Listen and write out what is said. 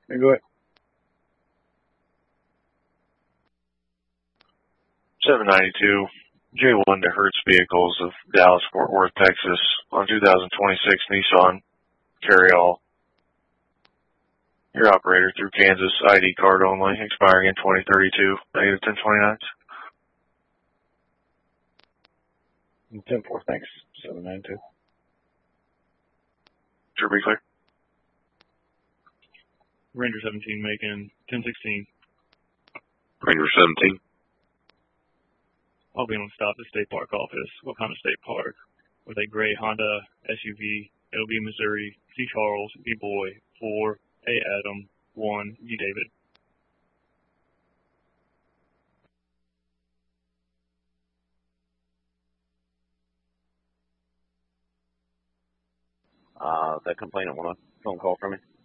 Go ahead. 792 J1 to Hertz Vehicles of Dallas, Fort Worth, Texas on 2026 Nissan Carryall. Your operator through Kansas, ID card only, expiring in 2032, negative 1029. 10-4, thanks. 792. Sure, be clear. Ranger 17 making 1016. Ranger 17. I'll be on stop at State Park office. What kind of State Park? With a gray Honda SUV, LB Missouri, C Charles, B Boy, 4, A Adam, 1, G David. That complainant want a phone call from me?